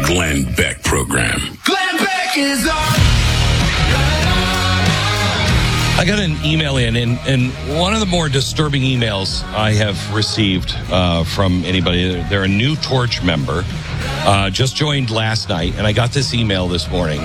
Glenn Beck Program. Glenn Beck is on. I got an email in, and one of the more disturbing emails I have received from anybody. They're a new Torch member, just joined last night, and I got this email this morning.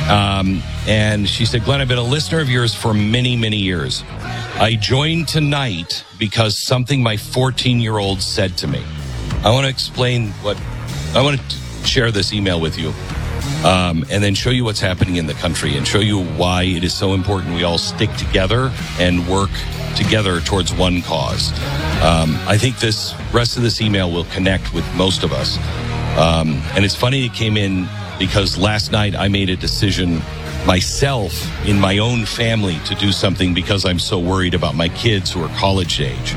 And she said, Glenn, I've been a listener of yours for many, many years. I joined tonight because something my 14-year-old said to me. I want to explain I want to share this email with you. And then show you what's happening in the country and show you why it is so important we all stick together and work together towards one cause. I think this rest of this email will connect with most of us. And it's funny it came in because last night I made a decision myself in my own family to do something because I'm so worried about my kids who are college age.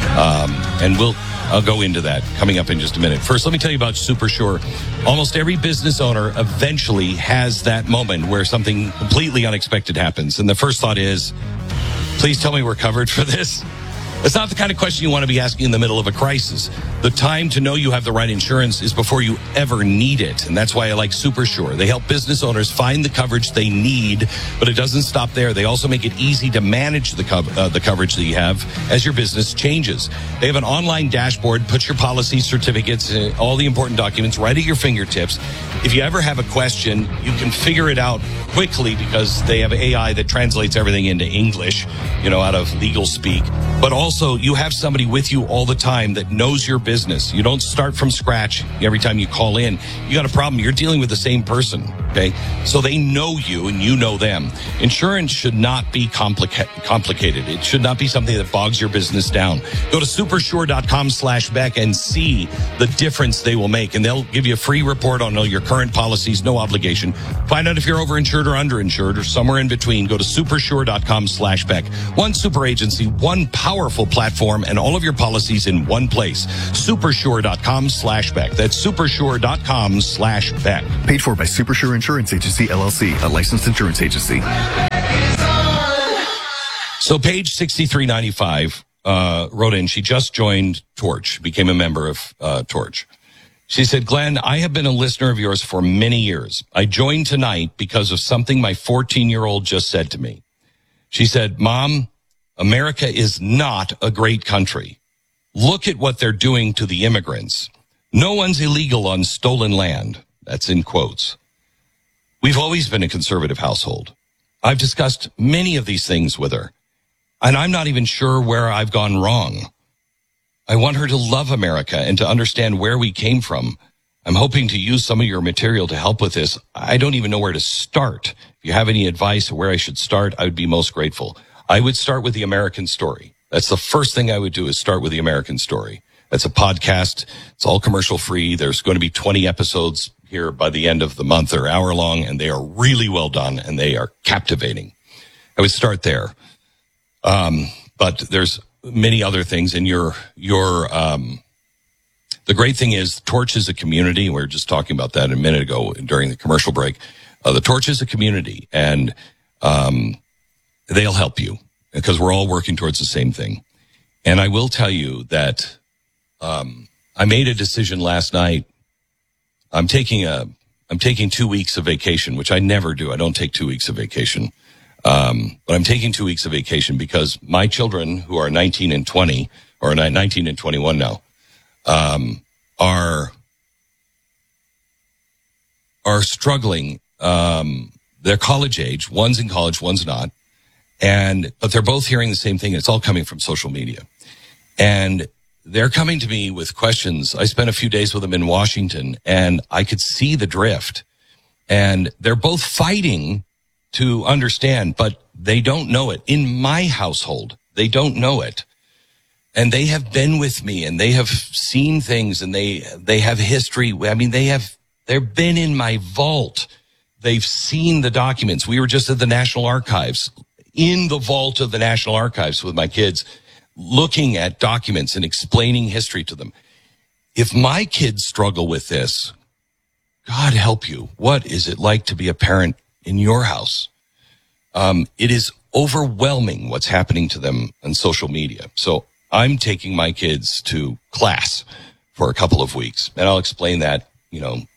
And I'll go into that coming up in just a minute. First, let me tell you about Supersure. Almost every business owner eventually has that moment where something completely unexpected happens. And the first thought is, please tell me we're covered for this. It's not the kind of question you want to be asking in the middle of a crisis. The time to know you have the right insurance is before you ever need it. And that's why I like Supersure. They help business owners find the coverage they need, but it doesn't stop there. They also make it easy to manage the coverage that you have as your business changes. They have an online dashboard, put your policy certificates, all the important documents right at your fingertips. If you ever have a question, you can figure it out quickly because they have AI that translates everything into English, out of legal speak. But also, you have somebody with you all the time that knows your business. You don't start from scratch every time you call in. You got a problem, you're dealing with the same person, okay? So they know you and you know them. Insurance should not be complicated. It should not be something that bogs your business down. Go to supersure.com/Beck and see the difference they will make. And they'll give you a free report on all your current policies, no obligation. Find out if you're overinsured or underinsured or somewhere in between. Go to supersure.com/Beck. One super agency, one powerful platform, and all of your policies in one place. Supersure.com/Beck. That's supersure.com/Beck. Paid for by Supersure Insurance Agency, LLC, a licensed insurance agency. So page 6395 wrote in, she just joined Torch, became a member of Torch. She said, Glenn, I have been a listener of yours for many years. I joined tonight because of something my 14-year-old just said to me. She said, Mom, America is not a great country. Look at what they're doing to the immigrants. No one's illegal on stolen land. That's in quotes. We've always been a conservative household. I've discussed many of these things with her, and I'm not even sure where I've gone wrong. I want her to love America and to understand where we came from. I'm hoping to use some of your material to help with this. I don't even know where to start. If you have any advice where I should start, I would be most grateful. I would start with the American story. That's the first thing I would do, is start with the American story. That's a podcast. It's all commercial free. There's going to be 20 episodes here by the end of the month. They're hour long, and they are really well done, and they are captivating. I would start there. But there's many other things, and the great thing is Torch is a community. We were just talking about that a minute ago during the commercial break. The Torch is a community, and they'll help you because we're all working towards the same thing. And I will tell you that I made a decision last night. I'm taking 2 weeks of vacation, which I never do. I don't take 2 weeks of vacation. But I'm taking 2 weeks of vacation because my children, who are 19 and 20, or 19 and 21 now, are struggling. They're college age. One's in college, one's not. But they're both hearing the same thing. It's all coming from social media. And they're coming to me with questions. I spent a few days with them in Washington, and I could see the drift. And they're both fighting to understand, but they don't know it. In my household, they don't know it. And they have been with me, and they have seen things, and they have history. I mean, they've been in my vault. They've seen the documents. We were just at the National Archives, in the vault of the National Archives with my kids, looking at documents and explaining history to them. If my kids struggle with this, God help you. What is it like to be a parent in your house? It is overwhelming what's happening to them on social media. So I'm taking my kids to class for a couple of weeks, and I'll explain that,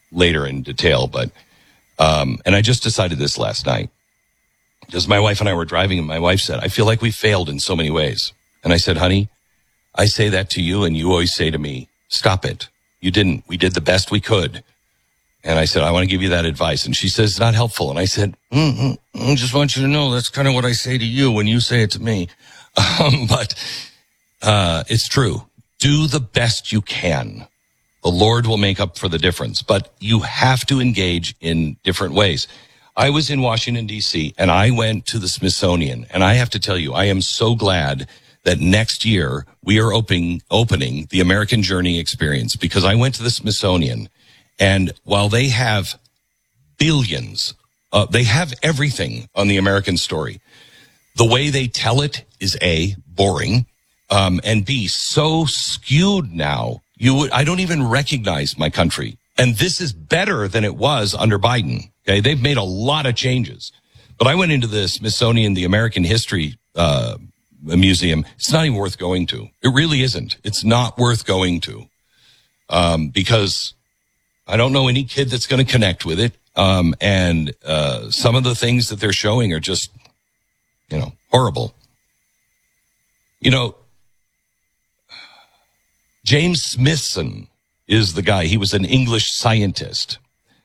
later in detail, but and I just decided this last night. Because my wife and I were driving, and my wife said, I feel like we failed in so many ways. And I said, honey, I say that to you, and you always say to me, stop it. You didn't. We did the best we could. And I said, I want to give you that advice. And she says, it's not helpful. And I said, I just want you to know that's kind of what I say to you when you say it to me. But it's true. Do the best you can. The Lord will make up for the difference. But you have to engage in different ways. I was in Washington, D.C., and I went to the Smithsonian. And I have to tell you, I am so glad that next year we are opening the American Journey Experience, because I went to the Smithsonian, and while they have billions, they have everything on the American story. The way they tell it is A, boring, and B, so skewed now. I don't even recognize my country. And this is better than it was under Biden. Okay, they've made a lot of changes. But I went into the Smithsonian, the American History Museum. It's not even worth going to. It really isn't. It's not worth going to because I don't know any kid that's going to connect with it. And some of the things that they're showing are just, horrible. James Smithson is the guy. He was an English scientist.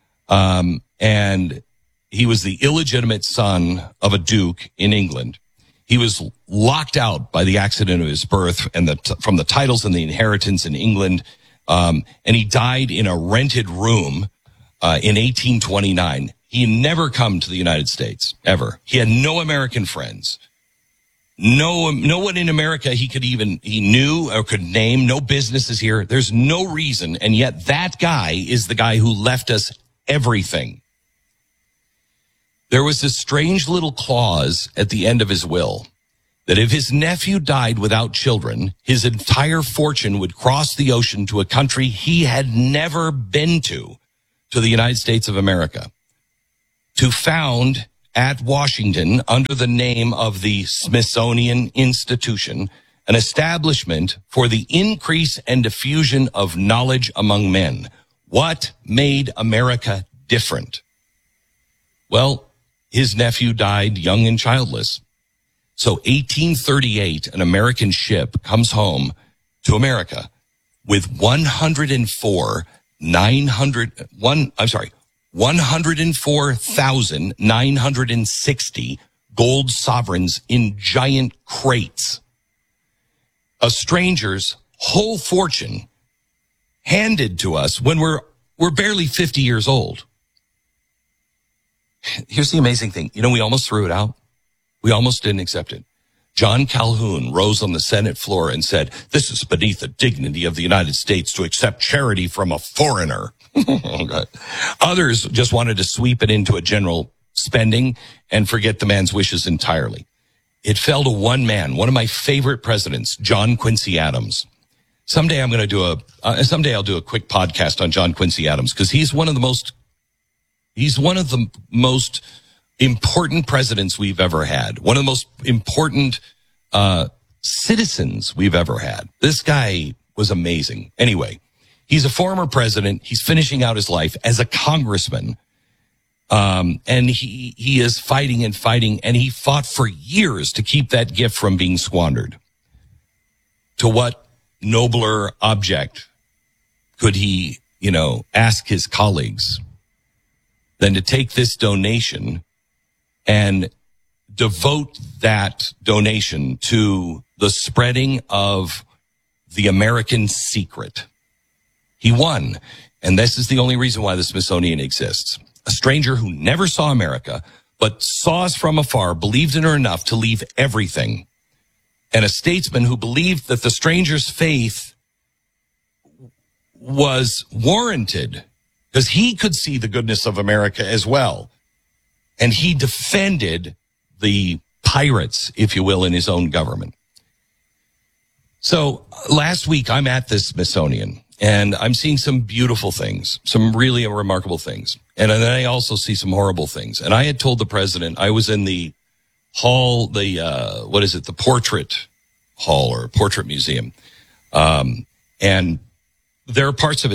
And he was the illegitimate son of a duke in England. He was locked out by the accident of his birth and from the titles and the inheritance in England. And he died in a rented room in 1829. He never come to the United States, ever. He had no American friends. No one in America he knew or could name. No businesses here. There's no reason. And yet that guy is the guy who left us everything. There was this strange little clause at the end of his will that if his nephew died without children, his entire fortune would cross the ocean to a country he had never been to the United States of America, to found at Washington under the name of the Smithsonian Institution, an establishment for the increase and diffusion of knowledge among men. What made America different? Well, his nephew died young and childless. So 1838, an American ship comes home to America with 104,960 gold sovereigns in giant crates. A stranger's whole fortune handed to us when we're barely 50 years old. Here's the amazing thing. We almost threw it out. We almost didn't accept it. John Calhoun rose on the Senate floor and said, this is beneath the dignity of the United States to accept charity from a foreigner. Others just wanted to sweep it into a general spending and forget the man's wishes entirely. It fell to one man, one of my favorite presidents, John Quincy Adams. Someday I'll do a quick podcast on John Quincy Adams, because he's one of the most important presidents we've ever had. One of the most important citizens we've ever had. This guy was amazing. Anyway, he's a former president. He's finishing out his life as a congressman. And he is fighting, and he fought for years to keep that gift from being squandered. To what nobler object could he, ask his colleagues than to take this donation and devote that donation to the spreading of the American secret. He won. And this is the only reason why the Smithsonian exists. A stranger who never saw America, but saw us from afar, believed in her enough to leave everything. And a statesman who believed that the stranger's faith was warranted because he could see the goodness of America as well. And he defended the pirates, if you will, in his own government. So last week I'm at the Smithsonian and I'm seeing some beautiful things, some really remarkable things. And then I also see some horrible things. And I had told the president, I was in the hall, the portrait hall or portrait museum. And there are parts of it that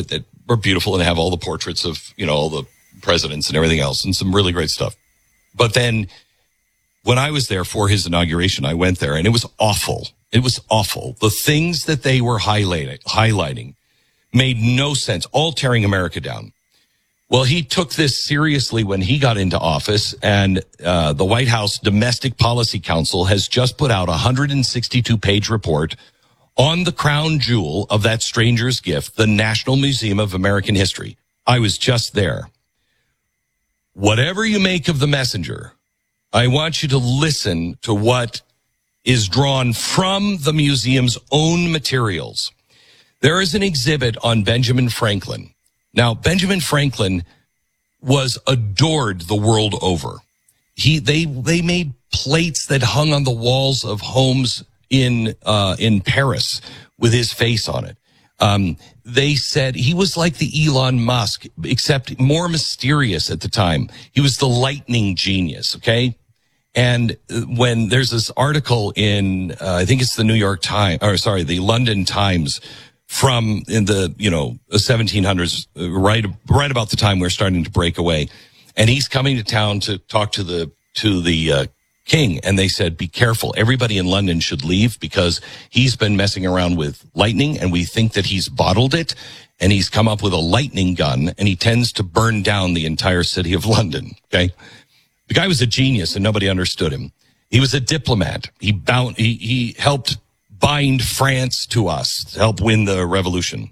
are beautiful and have all the portraits of, all the presidents and everything else and some really great stuff. But then when I was there for his inauguration, I went there and it was awful. It was awful. The things that they were highlighting made no sense, all tearing America down. Well, he took this seriously when he got into office, and the White House Domestic Policy Council has just put out a 162-page report on the crown jewel of that stranger's gift, the National Museum of American History. I was just there. Whatever you make of the messenger, I want you to listen to what is drawn from the museum's own materials. There is an exhibit on Benjamin Franklin. Now, Benjamin Franklin was adored the world over. They made plates that hung on the walls of homes in Paris with his face on it. They said he was like the Elon Musk, except more mysterious at the time. He was the lightning genius, okay? And when there's this article in, I think it's the the London Times from in the, 1700s, right about the time we're starting to break away. And he's coming to town to talk to the king. And they said, be careful. Everybody in London should leave because he's been messing around with lightning and we think that he's bottled it. And he's come up with a lightning gun and he tends to burn down the entire city of London. Okay. The guy was a genius and nobody understood him. He was a diplomat. He helped bind France to us to help win the revolution.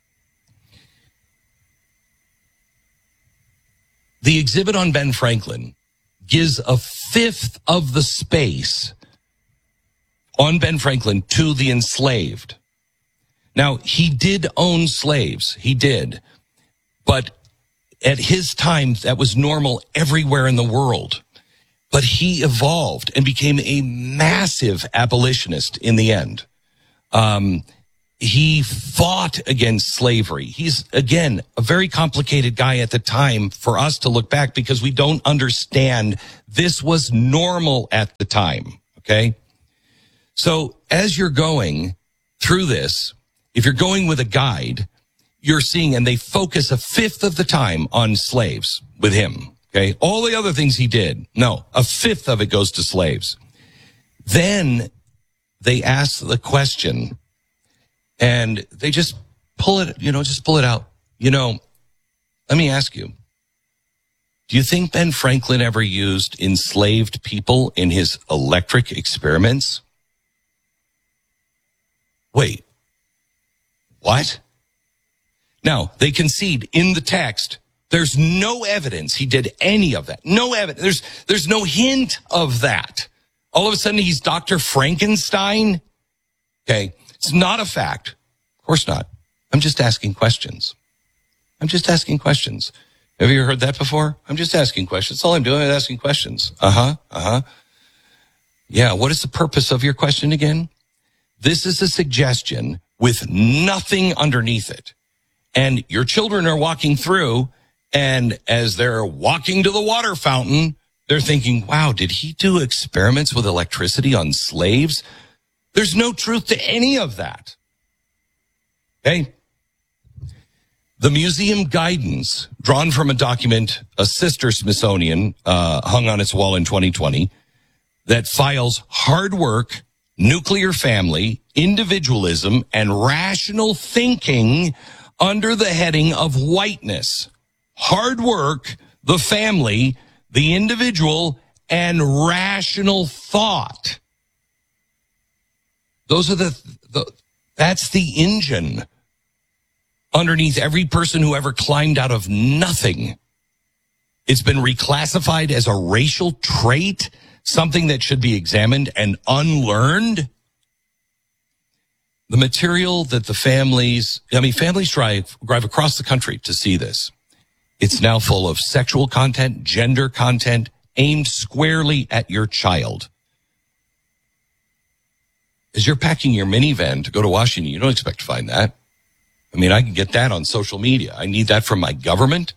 The exhibit on Ben Franklin gives a fifth of the space on Ben Franklin to the enslaved. Now, he did own slaves. He did. But at his time, that was normal everywhere in the world. But he evolved and became a massive abolitionist in the end. He fought against slavery. He's, again, a very complicated guy at the time for us to look back because we don't understand this was normal at the time, okay? So as you're going through this, if you're going with a guide, you're seeing, and they focus a fifth of the time on slaves with him, okay? All the other things he did, no, a fifth of it goes to slaves. Then they ask the question, and they just pull it, pull it out. Let me ask you, do you think Ben Franklin ever used enslaved people in his electric experiments? Wait, what? Now, they concede in the text, there's no evidence he did any of that. No evidence. There's no hint of that. All of a sudden, he's Dr. Frankenstein? Okay. It's not a fact. Of course not. I'm just asking questions. Have you ever heard that before? I'm just asking questions. That's all I'm doing is asking questions. Yeah, what is the purpose of your question again? This is a suggestion with nothing underneath it. And your children are walking through, and as they're walking to the water fountain, they're thinking, wow, did he do experiments with electricity on slaves? There's no truth to any of that. Okay? The museum guidance, drawn from a document, a sister Smithsonian hung on its wall in 2020, that files hard work, nuclear family, individualism, and rational thinking under the heading of whiteness. Hard work, the family, the individual, and rational thought. Those are that's the engine underneath every person who ever climbed out of nothing. It's been reclassified as a racial trait, something that should be examined and unlearned. The material that the families drive across the country to see this. It's now full of sexual content, gender content, aimed squarely at your child. As you're packing your minivan to go to Washington, you don't expect to find that. I mean, I can get that on social media. I need that from my government.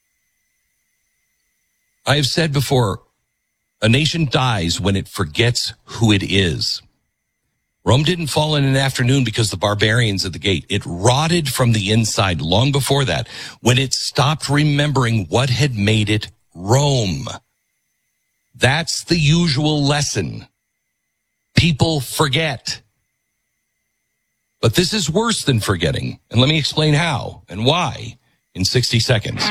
I have said before, a nation dies when it forgets who it is. Rome didn't fall in an afternoon because the barbarians at the gate. It rotted from the inside long before that, when it stopped remembering what had made it Rome. That's the usual lesson. People forget. But this is worse than forgetting. And let me explain how and why in 60 seconds.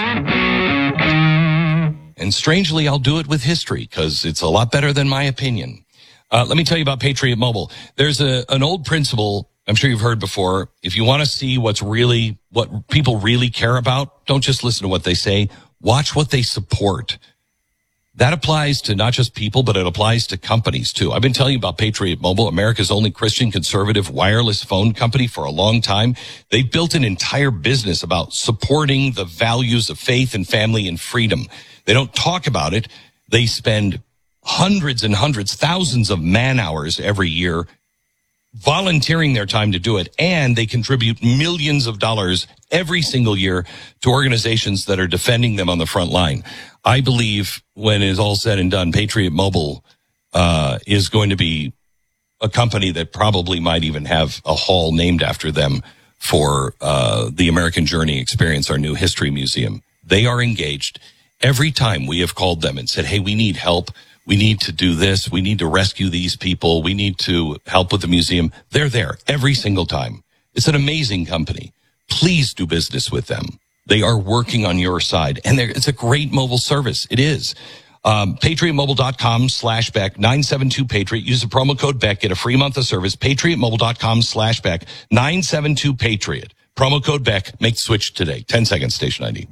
And strangely, I'll do it with history because it's a lot better than my opinion. Let me tell you about Patriot Mobile. There's an old principle I'm sure you've heard before. If you want to see what people really care about, don't just listen to what they say. Watch what they support. That applies to not just people, but it applies to companies too. I've been telling you about Patriot Mobile, America's only Christian conservative wireless phone company, for a long time. They've built an entire business about supporting the values of faith and family and freedom. They don't talk about it. They spend hundreds and hundreds, thousands of man hours every year volunteering their time to do it. And they contribute millions of dollars every single year to organizations that are defending them on the front line. I believe when it is all said and done, Patriot Mobile is going to be a company that probably might even have a hall named after them for the American Journey Experience, our new history museum. They are engaged. Every time we have called them and said, hey, we need help. We need to do this. We need to rescue these people. We need to help with the museum. They're there every single time. It's an amazing company. Please do business with them. They are working on your side, and it's a great mobile service. It is. PatriotMobile.com/Beck, 972-PATRIOT. Use the promo code Beck. Get a free month of service. PatriotMobile.com/Beck, 972-PATRIOT. Promo code Beck. Make the switch today. 10 seconds, station ID.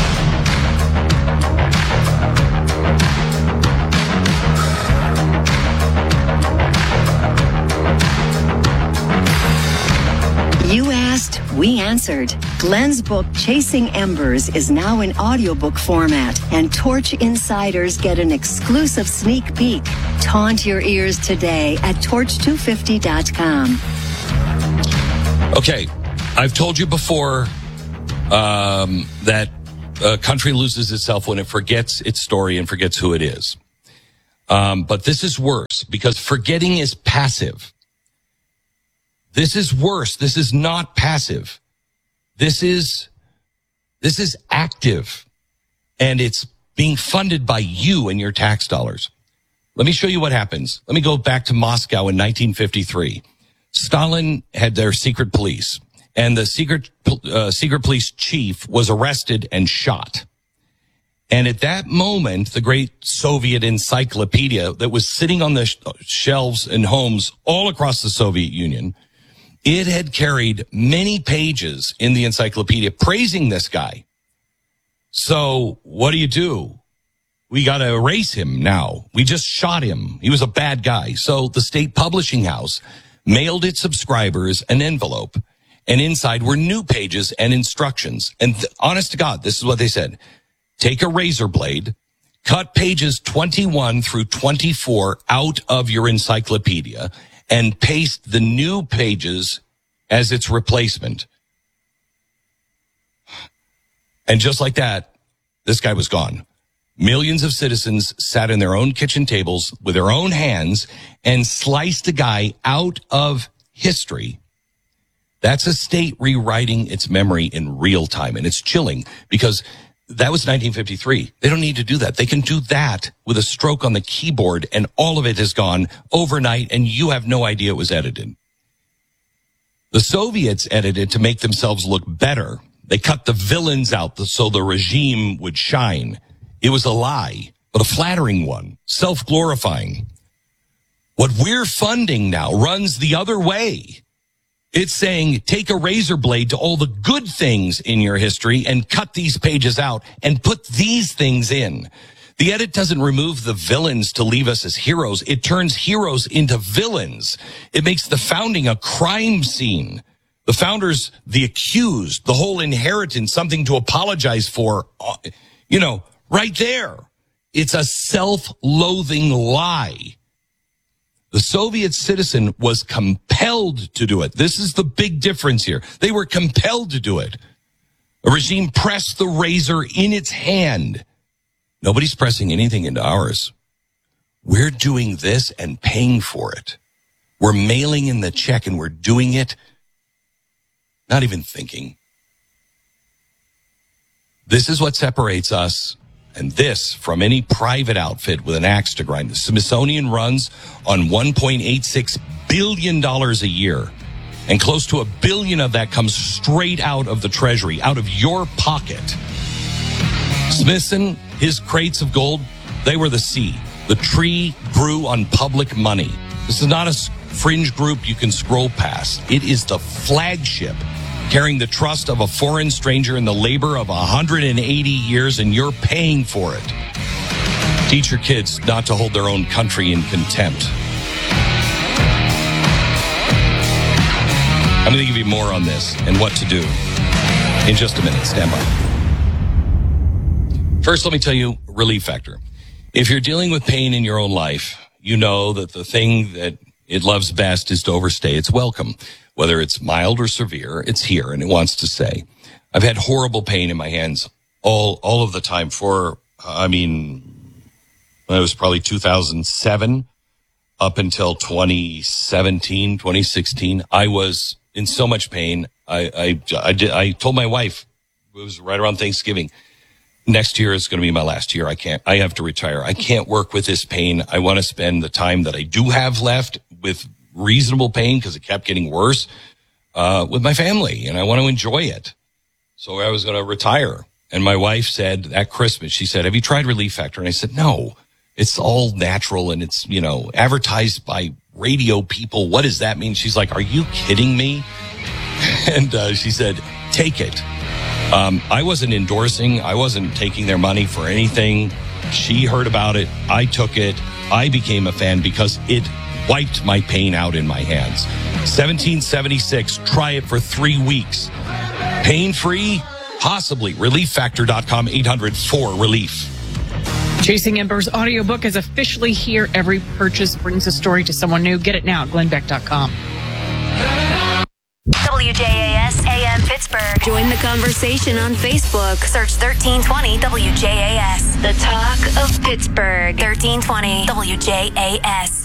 You asked, we answered. Glenn's book, Chasing Embers, is now in audiobook format, and Torch Insiders get an exclusive sneak peek. Taunt your ears today at torch250.com. Okay, I've told you before that a country loses itself when it forgets its story and forgets who it is. But this is worse, because forgetting is passive. This is worse. This is not passive. This is active, and it's being funded by you and your tax dollars. Let me show you what happens. Let me go back to Moscow in 1953. Stalin had their secret police, and the secret police chief was arrested and shot. And at that moment, the great Soviet encyclopedia that was sitting on the shelves in homes all across the Soviet Union, it had carried many pages in the encyclopedia praising this guy. So what do? We got to erase him now. We just shot him. He was a bad guy. So the state publishing house mailed its subscribers an envelope, and inside were new pages and instructions. And honest to God, this is what they said. Take a razor blade, cut pages 21 through 24 out of your encyclopedia, and paste the new pages as its replacement. And just like that, this guy was gone. Millions of citizens sat in their own kitchen tables with their own hands and sliced a guy out of history. That's a state rewriting its memory in real time. And it's chilling, because that was 1953. They don't need to do that. They can do that with a stroke on the keyboard, and all of it is gone overnight, and you have no idea it was edited. The Soviets edited to make themselves look better. They cut the villains out so the regime would shine. It was a lie, but a flattering one, self-glorifying. What we're funding now runs the other way. It's saying, take a razor blade to all the good things in your history and cut these pages out and put these things in. The edit doesn't remove the villains to leave us as heroes. It turns heroes into villains. It makes the founding a crime scene. The founders, the accused, the whole inheritance, something to apologize for, right there. It's a self-loathing lie. The Soviet citizen was compelled to do it. This is the big difference here. They were compelled to do it. A regime pressed the razor in its hand. Nobody's pressing anything into ours. We're doing this and paying for it. We're mailing in the check and we're doing it, not even thinking. This is what separates us and this from any private outfit with an axe to grind. The Smithsonian runs on $1.86 billion a year. And close to $1 billion of that comes straight out of the Treasury, out of your pocket. Smithson, his crates of gold, they were the sea. The tree grew on public money. This is not a fringe group you can scroll past. It is the flagship carrying the trust of a foreign stranger and the labor of 180 years, and you're paying for it. Teach your kids not to hold their own country in contempt. I'm going to give you more on this and what to do in just a minute. Stand by. First, let me tell you Relief Factor. If you're dealing with pain in your own life, you know that the thing that it loves best is to overstay its welcome. Whether it's mild or severe, it's here and it wants to stay. I've had horrible pain in my hands all of the time it was probably 2007 up until 2017, 2016. I was in so much pain. I told my wife, it was right around Thanksgiving, next year is going to be my last year. I have to retire. I can't work with this pain. I want to spend the time that I do have left with reasonable pain, because it kept getting worse, with my family, and I want to enjoy it. So I was going to retire. And my wife said that Christmas, she said, have you tried Relief Factor? And I said, no, it's all natural and it's, advertised by radio people. What does that mean? She's like, are you kidding me? And she said, take it. I wasn't endorsing. I wasn't taking their money for anything. She heard about it. I took it. I became a fan because it wiped my pain out in my hands. 1776. Try it for 3 weeks. Pain-free? Possibly. ReliefFactor.com. 800-4-RELIEF. Chasing Embers audiobook is officially here. Every purchase brings a story to someone new. Get it now at glennbeck.com. WJAS AM Pittsburgh. Join the conversation on Facebook. Search 1320 WJAS. The talk of Pittsburgh. 1320 WJAS.